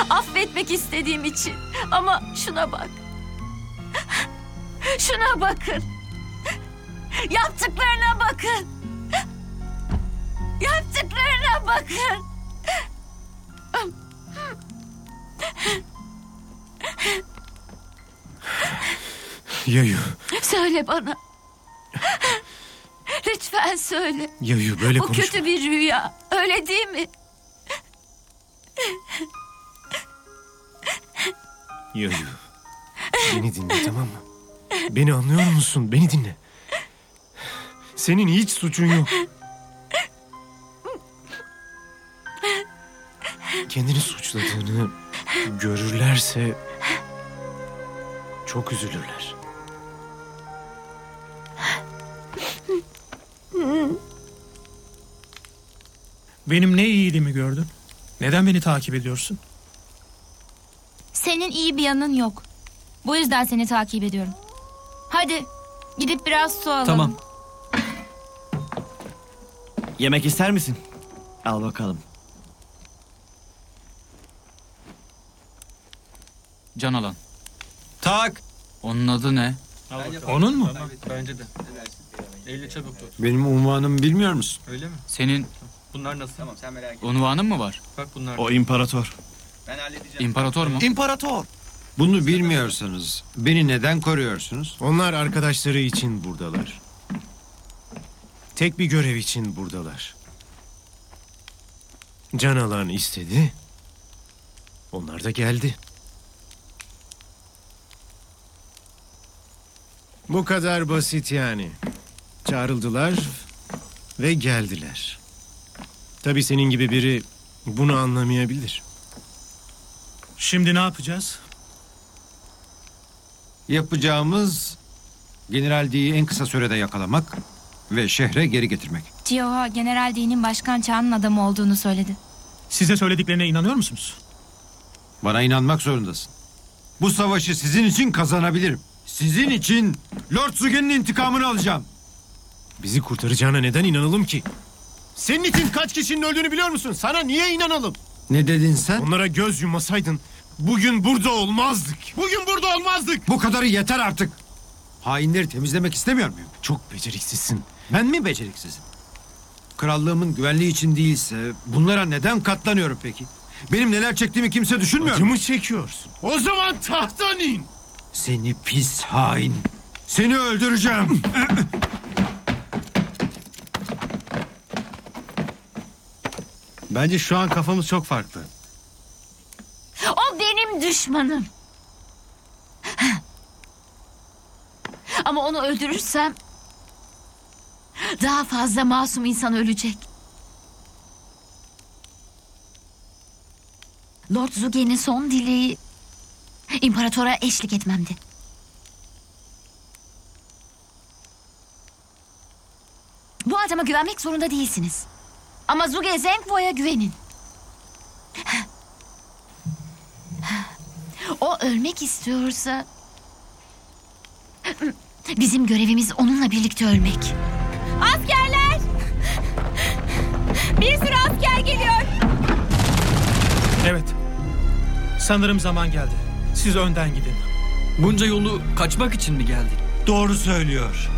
Affetmek istediğim için. Ama şuna bak. Şuna bakın. Yaptıklarına bakın. Yaptıklarına bakın. Yayu. Söyle bana. Lütfen söyle. Yayu böyle Bu konuşma. kötü bir rüya. Öyle değil mi? Yayu. Beni dinle, tamam mı? Beni anlıyor musun? Beni dinle. Senin hiç suçun yok. Kendini suçladığını görürlerse çok üzülürler. Benim ne iyiliğimi gördün? Neden beni takip ediyorsun? Senin iyi bir yanın yok. Bu yüzden seni takip ediyorum. Hadi gidip biraz su alalım. Tamam. Yemek ister misin? Al bakalım. Can alan. Tak. Onun adı ne? Onun mu? Bence de. Eyle çabuk tut. Benim unvanımı bilmiyor musun? Öyle mi? Senin Bunlar nasıl? Tamam sen merak etme. unvanın mı var? Bak bunlar. O imparator. Ben halledeceğim. İmparator mu? İmparator. Bunu bilmiyorsanız beni neden koruyorsunuz? Onlar arkadaşları için buradalar. Tek bir görev için buradalar. Can alan istedi. Onlar da geldi. Bu kadar basit yani. Çağrıldılar ve geldiler. Tabii senin gibi biri bunu anlamayabilir. Şimdi ne yapacağız? Yapacağımız General D'yi en kısa sürede yakalamak ve şehre geri getirmek. Tioha General D'nin Başkan Chan'ın adamı olduğunu söyledi. Size söylediklerine inanıyor musunuz? Bana inanmak zorundasın. Bu savaşı sizin için kazanabilirim. Sizin için Lord Sugen'in intikamını alacağım. Bizi kurtaracağına neden inanalım ki? Senin için kaç kişinin öldüğünü biliyor musun? Sana niye inanalım? Ne dedin sen? Onlara göz yummasaydın bugün burada olmazdık. Bugün burada olmazdık. Bu kadarı yeter artık. Hainleri temizlemek istemiyor muyum? Çok beceriksizsin. Ben mi beceriksizim? Krallığımın güvenliği için değilse bunlara neden katlanıyorum peki? Benim neler çektiğimi kimse düşünmüyor. Acı mı çekiyorsun? O zaman tahttan in. Seni pis hain. Seni öldüreceğim. Bence şu an kafamız çok farklı. O benim düşmanım. Ama onu öldürürsem daha fazla masum insan ölecek. Lord Zuge'nin son dileği imparatora eşlik etmemdi. Bu adama güvenmek zorunda değilsiniz. Ama Zuge Zengwo'ya güvenin. O ölmek istiyorsa bizim görevimiz onunla birlikte ölmek. Askerler! Bir sürü asker geliyor. Evet. Sanırım zaman geldi. Siz önden gidin. Bunca yolu kaçmak için mi geldin? Doğru söylüyor.